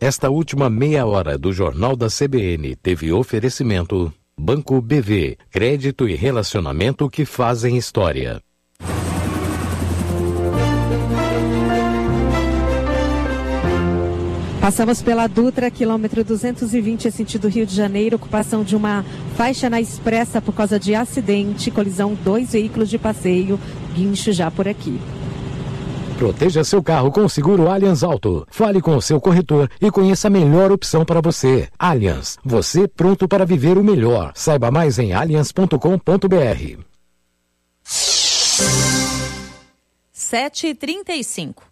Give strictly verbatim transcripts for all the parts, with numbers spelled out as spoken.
Esta última meia hora do Jornal da C B N teve oferecimento Banco B V, crédito e relacionamento que fazem história. Passamos pela Dutra, quilômetro duzentos e vinte, sentido Rio de Janeiro, ocupação de uma faixa na expressa por causa de acidente, colisão dois veículos de passeio, guincho já por aqui. Proteja seu carro com o seguro Allianz Auto. Fale com o seu corretor e conheça a melhor opção para você. Allianz, você pronto para viver o melhor. Saiba mais em allianz ponto com ponto b r. sete e trinta e cinco.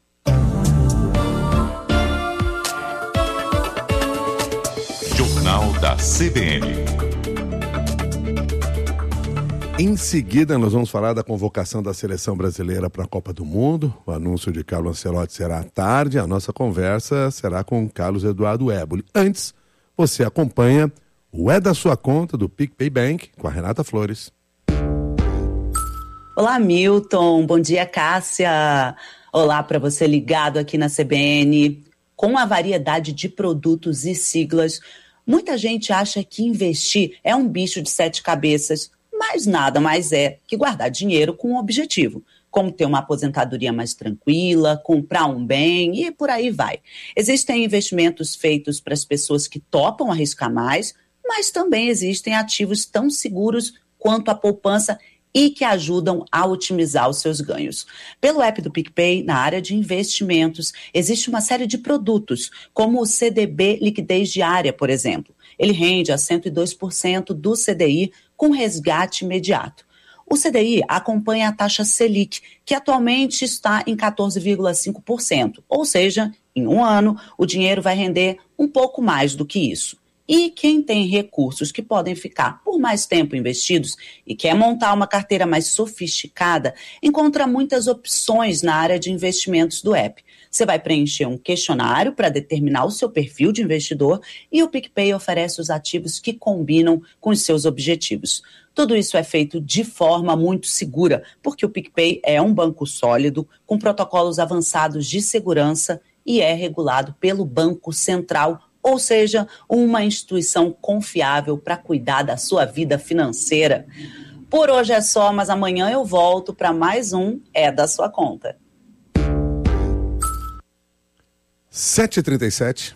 Jornal da C B N. Em seguida, nós vamos falar da convocação da seleção brasileira para a Copa do Mundo. O anúncio de Carlo Ancelotti será à tarde. A nossa conversa será com Carlos Eduardo Éboli. Antes, você acompanha o É da Sua Conta do PicPay Bank com a Renata Flores. Olá, Milton. Bom dia, Cássia. Olá para você ligado aqui na C B N. Com a variedade de produtos e siglas, muita gente acha que investir é um bicho de sete cabeças, mas nada mais é que guardar dinheiro com um objetivo, como ter uma aposentadoria mais tranquila, comprar um bem e por aí vai. Existem investimentos feitos para as pessoas que topam arriscar mais, mas também existem ativos tão seguros quanto a poupança e que ajudam a otimizar os seus ganhos. Pelo app do PicPay, na área de investimentos, existe uma série de produtos, como o C D B Liquidez Diária, por exemplo. Ele rende a cento e dois por cento do C D I com resgate imediato. O C D I acompanha a taxa Selic, que atualmente está em quatorze vírgula cinco por cento, ou seja, em um ano, o dinheiro vai render um pouco mais do que isso. E quem tem recursos que podem ficar por mais tempo investidos e quer montar uma carteira mais sofisticada, encontra muitas opções na área de investimentos do app. Você vai preencher um questionário para determinar o seu perfil de investidor e o PicPay oferece os ativos que combinam com os seus objetivos. Tudo isso é feito de forma muito segura, porque o PicPay é um banco sólido, com protocolos avançados de segurança e é regulado pelo Banco Central, ou seja, uma instituição confiável para cuidar da sua vida financeira. Por hoje é só, mas amanhã eu volto para mais um É da Sua Conta. sete e trinta e sete.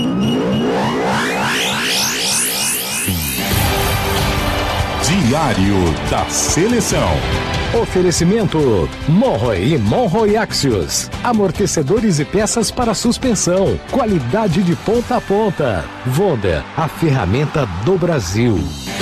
Diário da Seleção. Oferecimento Monroe e Monroe Axios. Amortecedores e peças para suspensão. Qualidade de ponta a ponta. Vonda, a ferramenta do Brasil.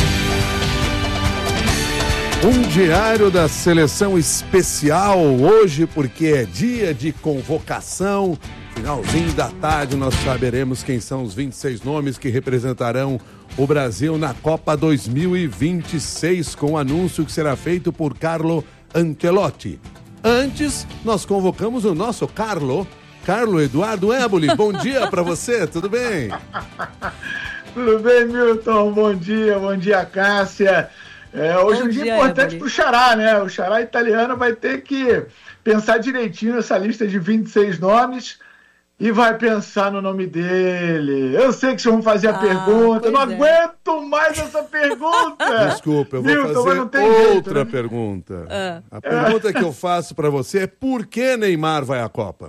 Um diário da seleção especial hoje, porque é dia de convocação. Finalzinho da tarde nós saberemos quem são os vinte e seis nomes que representarão o Brasil na Copa dois mil e vinte e seis, com o anúncio que será feito por Carlo Ancelotti. Antes, nós convocamos o nosso Carlo, Carlo Eduardo Éboli. Bom dia para você, tudo bem? Tudo bem, Milton? Bom dia, bom dia, Cássia. É, hoje é um dia, dia importante para o Xará, né? O Xará italiano vai ter que pensar direitinho nessa lista de vinte e seis nomes e vai pensar no nome dele. Eu sei que vocês vão fazer a ah, pergunta, eu não é. aguento mais essa pergunta. Desculpa, eu vou Milton, fazer outra jeito, né? pergunta. Ah. A pergunta que eu faço para você é: por que Neymar vai à Copa?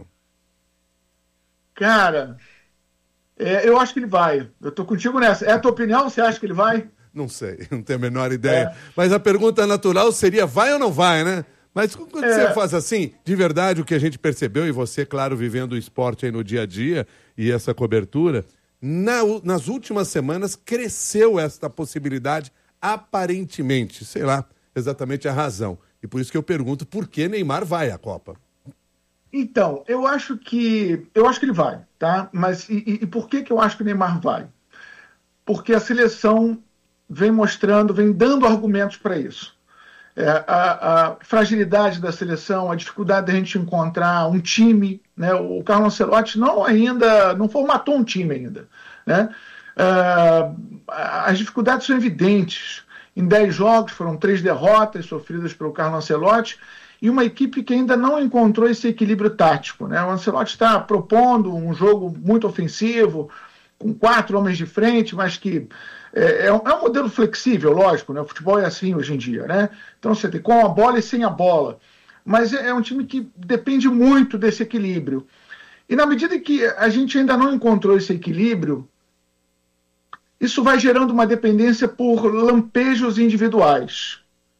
Cara, é, eu acho que ele vai. Eu tô contigo nessa. É a tua opinião? Você acha que ele vai? Não sei, não tenho a menor ideia. É. Mas a pergunta natural seria: vai ou não vai, né? Mas quando é. você faz assim, de verdade, o que a gente percebeu, e você, claro, vivendo o esporte aí no dia a dia e essa cobertura, na, nas últimas semanas cresceu esta possibilidade, aparentemente, sei lá exatamente a razão. E por isso que eu pergunto, por que Neymar vai à Copa? Então, eu acho que eu acho que ele vai, tá? Mas e, e por que que eu acho que o Neymar vai? Porque a seleção vem mostrando, vem dando argumentos para isso. É, a, a fragilidade da seleção, a dificuldade de a gente encontrar um time, né? O Carlo Ancelotti não ainda não formatou um time ainda, né? É, as dificuldades são evidentes. Em dez jogos foram três derrotas sofridas pelo Carlo Ancelotti e uma equipe que ainda não encontrou esse equilíbrio tático, né? O Ancelotti está propondo um jogo muito ofensivo, com quatro homens de frente, mas que é, é, um, é um modelo flexível, lógico, né? O futebol é assim hoje em dia, né? Então você tem com a bola e sem a bola. Mas é, é um time que depende muito desse equilíbrio. E na medida que a gente ainda não encontrou esse equilíbrio, isso vai gerando uma dependência por lampejos individuais.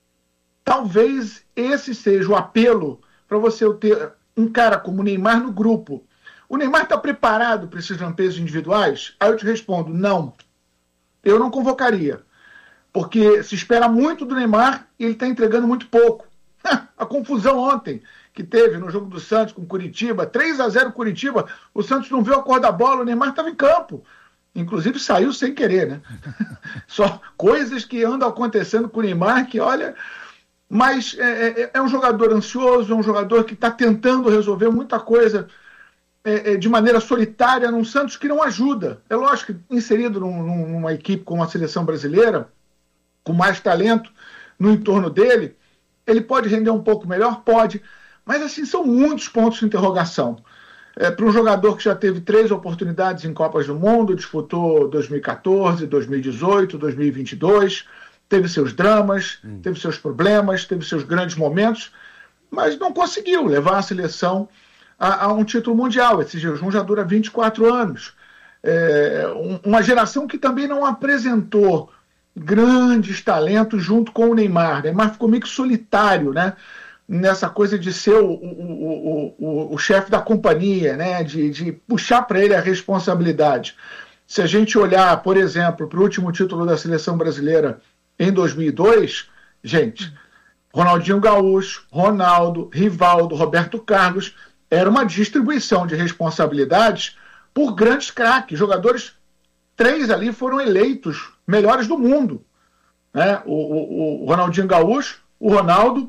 Talvez esse seja o apelo para você ter um cara como o Neymar no grupo. O Neymar está preparado para esses lampejos individuais? Aí eu te respondo, não. Eu não convocaria. Porque se espera muito do Neymar e ele está entregando muito pouco. A confusão ontem que teve no jogo do Santos com o Curitiba, três a zero Curitiba, o Santos não viu a cor da bola, o Neymar estava em campo. Inclusive saiu sem querer, né? Só coisas que andam acontecendo com o Neymar que, olha... Mas é, é, é um jogador ansioso, é um jogador que está tentando resolver muita coisa é, é, de maneira solitária num Santos que não ajuda. É lógico que inserido num, numa equipe como a seleção brasileira, com mais talento no entorno dele, ele pode render um pouco melhor? Pode. Mas assim, são muitos pontos de interrogação. É, para um jogador que já teve três oportunidades em Copas do Mundo, disputou dois mil e quatorze, dois mil e dezoito, dois mil e vinte e dois... teve seus dramas, hum. teve seus problemas, teve seus grandes momentos, mas não conseguiu levar a seleção a, a um título mundial. Esse jejum já dura vinte e quatro anos. É, um, uma geração que também não apresentou grandes talentos junto com o Neymar. Neymar ficou meio que solitário, né? Nessa coisa de ser o, o, o, o, o chefe da companhia, né? de, de puxar para ele a responsabilidade. Se a gente olhar, por exemplo, para o último título da seleção brasileira em dois mil e dois, gente, Ronaldinho Gaúcho, Ronaldo, Rivaldo, Roberto Carlos, era uma distribuição de responsabilidades por grandes craques. Jogadores, três ali foram eleitos melhores do mundo. Né? O, o, o Ronaldinho Gaúcho, o Ronaldo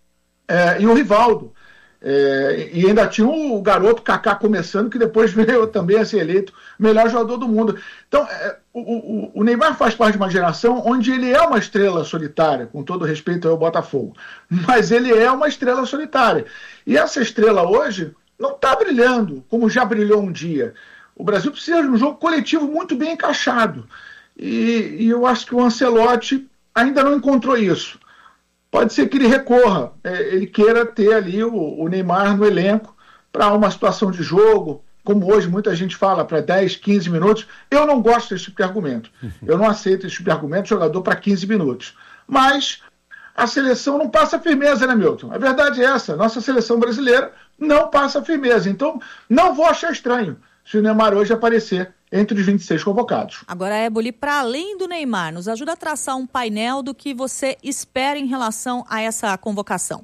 é, e o Rivaldo. É, e ainda tinha o garoto Kaká começando, que depois veio também a ser eleito melhor jogador do mundo. Então, é, o, o, o Neymar faz parte de uma geração onde ele é uma estrela solitária, com todo respeito ao Botafogo, mas ele é uma estrela solitária. E essa estrela hoje não está brilhando como já brilhou um dia. O Brasil precisa de um jogo coletivo muito bem encaixado. E, e eu acho que o Ancelotti ainda não encontrou isso. Pode ser que ele recorra, é, ele queira ter ali o, o Neymar no elenco para uma situação de jogo, como hoje muita gente fala, para dez, quinze minutos. Eu não gosto desse tipo de argumento. Eu não aceito esse tipo de argumento, jogador para quinze minutos. Mas a seleção não passa firmeza, né, Milton? A verdade é essa, nossa seleção brasileira não passa firmeza. Então, não vou achar estranho se o Neymar hoje aparecer entre os vinte e seis convocados. Agora, Éboli, para além do Neymar, nos ajuda a traçar um painel do que você espera em relação a essa convocação.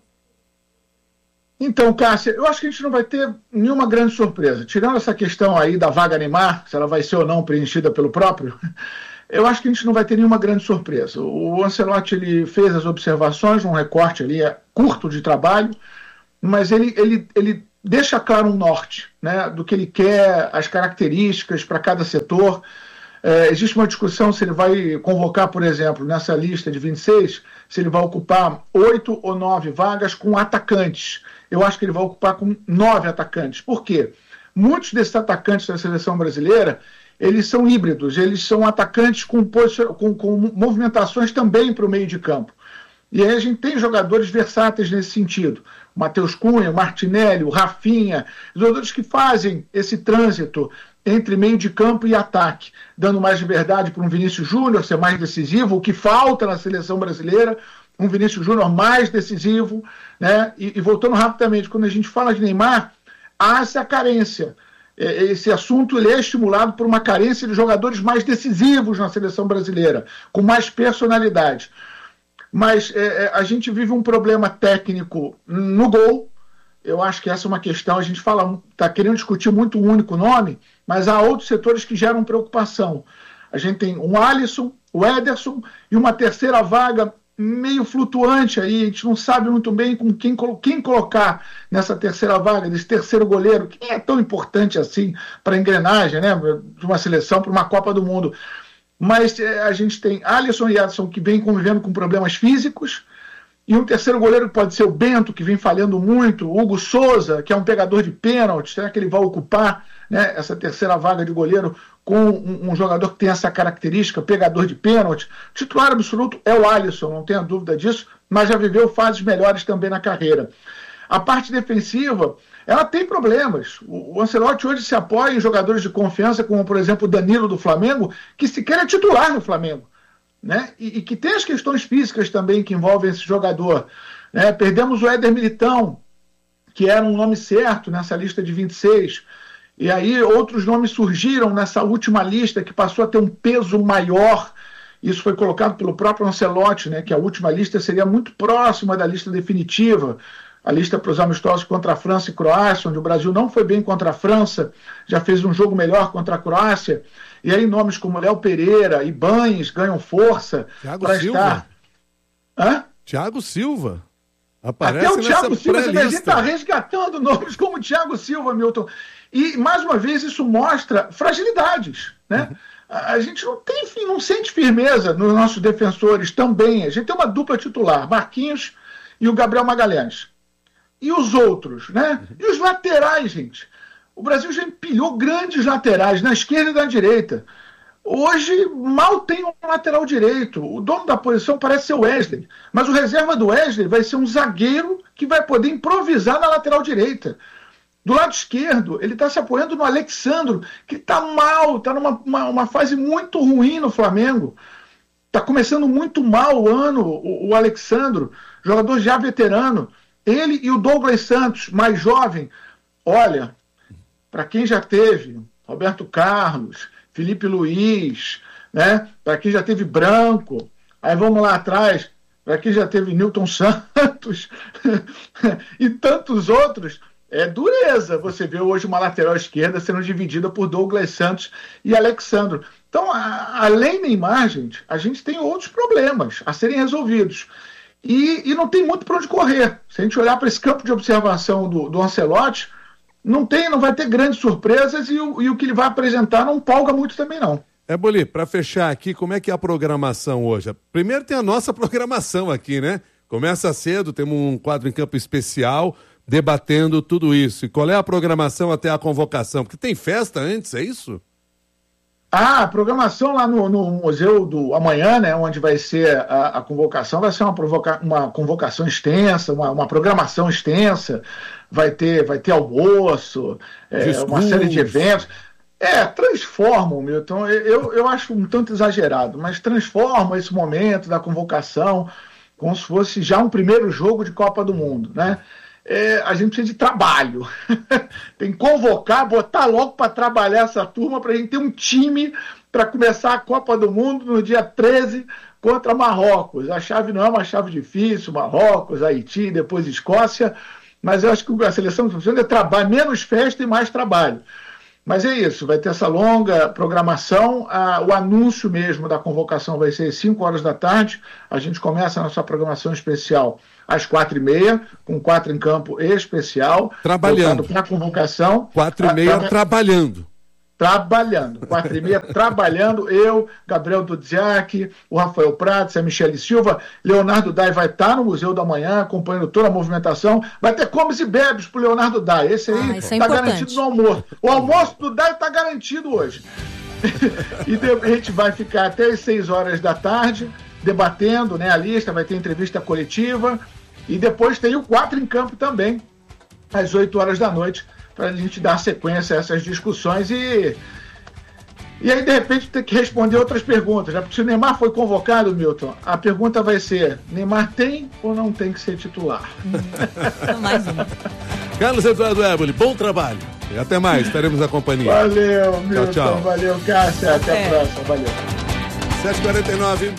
Então, Cássia, eu acho que a gente não vai ter nenhuma grande surpresa. Tirando essa questão aí da vaga Neymar, se ela vai ser ou não preenchida pelo próprio, eu acho que a gente não vai ter nenhuma grande surpresa. O Ancelotti ele fez as observações, um recorte ali é curto de trabalho, mas ele, ele, ele deixa claro um norte, né, do que ele quer, as características para cada setor. É, existe uma discussão se ele vai convocar, por exemplo, nessa lista de vinte e seis, se ele vai ocupar oito ou nove vagas com atacantes. Eu acho que ele vai ocupar com nove atacantes. Por quê? Muitos desses atacantes da seleção brasileira, eles são híbridos, eles são atacantes com, com, com movimentações também para o meio de campo. E aí a gente tem jogadores versáteis nesse sentido. O Matheus Cunha, o Martinelli, o Rafinha, jogadores que fazem esse trânsito entre meio de campo e ataque, dando mais liberdade para um Vinícius Júnior ser mais decisivo, o que falta na seleção brasileira, um Vinícius Júnior mais decisivo, né? E, e voltando rapidamente, quando a gente fala de Neymar, há essa carência. Esse assunto ele é estimulado por uma carência de jogadores mais decisivos na seleção brasileira, com mais personalidade. Mas é, a gente vive um problema técnico no gol. Eu acho que essa é uma questão, a gente fala, está querendo discutir muito um único nome, mas há outros setores que geram preocupação. A gente tem um Alisson, o Ederson e uma terceira vaga meio flutuante aí, a gente não sabe muito bem com quem, quem colocar nessa terceira vaga, desse terceiro goleiro, que é tão importante assim para a engrenagem, né, de uma seleção, para uma Copa do Mundo. Mas é, a gente tem Alisson e Ederson que vêm convivendo com problemas físicos, E um terceiro goleiro que pode ser o Bento, que vem falhando muito, o Hugo Souza, que é um pegador de pênaltis, será que ele vai ocupar, né, essa terceira vaga de goleiro com um, um jogador que tem essa característica, pegador de pênalti? O titular absoluto é o Alisson, não tenha dúvida disso, mas já viveu fases melhores também na carreira. A parte defensiva, ela tem problemas. O, o Ancelotti hoje se apoia em jogadores de confiança, como, por exemplo, o Danilo do Flamengo, que sequer é titular no Flamengo, né? E, e que tem as questões físicas também que envolvem esse jogador, né? Perdemos o Éder Militão, que era um nome certo nessa lista de vinte e seis, e aí outros nomes surgiram nessa última lista que passou a ter um peso maior. Isso foi colocado pelo próprio Ancelotti, né? Que a última lista seria muito próxima da lista definitiva, a lista para os amistosos contra a França e Croácia, onde o Brasil não foi bem contra a França, já fez um jogo melhor contra a Croácia. E aí nomes como Léo Pereira e Banes ganham força para estar... Hã? Thiago Silva. Aparece Até o Thiago Silva, a gente está pré-lista. resgatando nomes como Thiago Silva, Milton. E, mais uma vez, isso mostra fragilidades, né? Uhum. A gente não tem, não sente firmeza nos nossos defensores também. A gente tem uma dupla titular, Marquinhos e o Gabriel Magalhães. E os outros, né? E os laterais, gente. O Brasil já empilhou grandes laterais na esquerda e na direita. Hoje mal tem um lateral direito. O dono da posição parece ser o Wesley, mas o reserva do Wesley vai ser um zagueiro que vai poder improvisar na lateral direita. Do lado esquerdo, ele está se apoiando no Alexandro, que está mal, está numa uma, uma fase muito ruim no Flamengo. Está começando muito mal o ano, o, o Alexandro, jogador já veterano. Ele e o Douglas Santos, mais jovem. Olha, para quem já teve Roberto Carlos, Felipe Luiz, né? Para quem já teve Branco, aí vamos lá atrás, para quem já teve Newton Santos e tantos outros, é dureza você vê hoje uma lateral esquerda sendo dividida por Douglas Santos e Alexandro. Então, a, além Neymar, gente, a gente tem outros problemas a serem resolvidos. E, e não tem muito para onde correr. Se a gente olhar para esse campo de observação do, do Ancelotti, não, tem, não vai ter grandes surpresas e o, e o que ele vai apresentar não empolga muito também, não. É, Boli, para fechar aqui, como é que é a programação hoje? Primeiro tem a nossa programação aqui, né? Começa cedo, temos um quadro em campo especial, debatendo tudo isso. E qual é a programação até a convocação? Porque tem festa antes, é isso? Ah, a programação lá no, no Museu do Amanhã, né, onde vai ser a, a convocação, vai ser uma, provoca, uma convocação extensa, uma, uma programação extensa, vai ter, vai ter almoço, é, uma série de eventos. É, transformam, Milton, eu, eu acho um tanto exagerado, mas transformam esse momento da convocação como se fosse já um primeiro jogo de Copa do Mundo, né? É, a gente precisa de trabalho. Tem que convocar, botar logo para trabalhar essa turma para a gente ter um time para começar a Copa do Mundo no dia treze contra Marrocos. A chave não é uma chave difícil, Marrocos, Haiti, depois Escócia, mas eu acho que a seleção precisa de trabalho, menos festa e mais trabalho. Mas é isso, vai ter essa longa programação, ah, o anúncio mesmo da convocação vai ser às cinco horas da tarde, a gente começa a nossa programação especial às quatro e meia, com quatro em campo especial. Trabalhando. Para a convocação. Quatro e meia tra... trabalhando. Trabalhando. Quatro e meia trabalhando. Eu, Gabriel Dudziak, o Rafael Prats, a Michele Silva, Leonardo Dai vai estar no Museu da Manhã, acompanhando toda a movimentação. Vai ter comes e bebes pro Leonardo Dai. Esse aí está ah, é garantido no almoço. O almoço do Dai está garantido hoje. E a gente vai ficar até as seis horas da tarde, debatendo, né, a lista, vai ter entrevista coletiva. E depois tem o quatro em campo também, às oito horas da noite, para a gente dar sequência a essas discussões e, e aí, de repente, ter que responder outras perguntas. Né? Porque se o Neymar foi convocado, Milton, a pergunta vai ser: Neymar tem ou não tem que ser titular? Hum, mais um. Carlos Eduardo Éboli, bom trabalho. E até mais, estaremos na companhia. Valeu, Milton. Tchau, tchau. Valeu, Cássia. Até é. a próxima. Valeu. sete e quarenta e nove.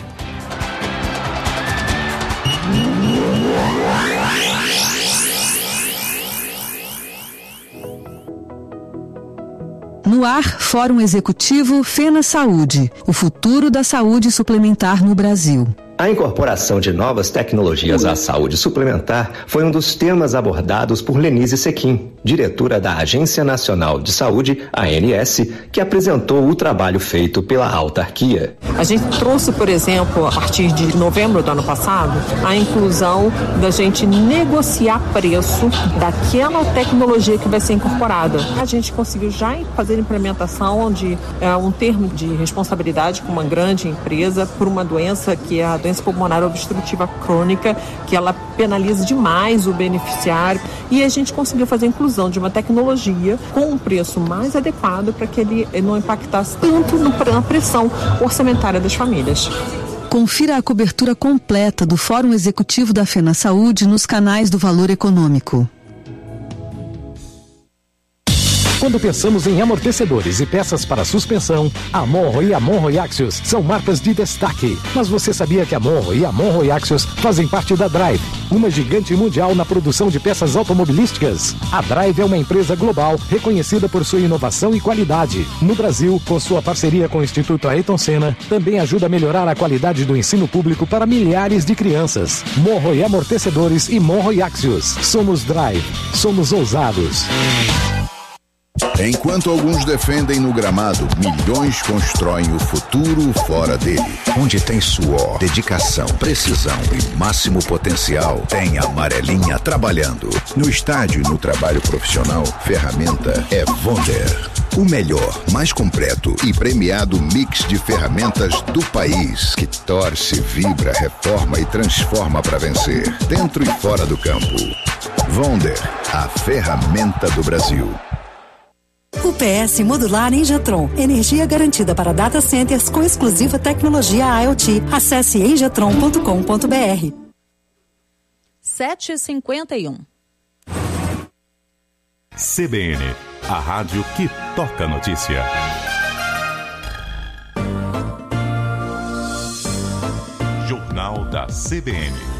No ar, Fórum Executivo Fena Saúde, o futuro da saúde suplementar no Brasil. A incorporação de novas tecnologias à saúde suplementar foi um dos temas abordados por Lenise Sequim, diretora da Agência Nacional de Saúde, A N S, que apresentou o trabalho feito pela autarquia. A gente trouxe, por exemplo, a partir de novembro do ano passado, a inclusão da gente negociar preço daquela tecnologia que vai ser incorporada. A gente conseguiu já fazer a implementação de é, um termo de responsabilidade com uma grande empresa por uma doença que é a doença pulmonar obstrutiva crônica, que ela penaliza demais o beneficiário, e a gente conseguiu fazer a inclusão de uma tecnologia com um preço mais adequado para que ele não impactasse tanto na pressão orçamentária das famílias. Confira a cobertura completa do Fórum Executivo da Fena Saúde nos canais do Valor Econômico. Quando pensamos em amortecedores e peças para suspensão, a Monro e a Monro e Axios são marcas de destaque. Mas você sabia que a Monro e a Monro e Axios fazem parte da Drive, uma gigante mundial na produção de peças automobilísticas? A Drive é uma empresa global reconhecida por sua inovação e qualidade. No Brasil, com sua parceria com o Instituto Ayrton Senna, também ajuda a melhorar a qualidade do ensino público para milhares de crianças. Monro e Amortecedores e Monro e Axios. Somos Drive. Somos ousados. Enquanto alguns defendem no gramado, milhões constroem o futuro fora dele. Onde tem suor, dedicação, precisão e máximo potencial, tem a Amarelinha trabalhando. No estádio e no trabalho profissional, ferramenta é Wonder. O melhor, mais completo e premiado mix de ferramentas do país, que torce, vibra, reforma e transforma para vencer, dentro e fora do campo. Wonder, a ferramenta do Brasil. U P S modular Engetron. Energia garantida para data centers com exclusiva tecnologia IoT. Acesse engetron ponto com ponto b r. sete e cinquenta e um. C B N, a rádio que toca notícia. Jornal da C B N.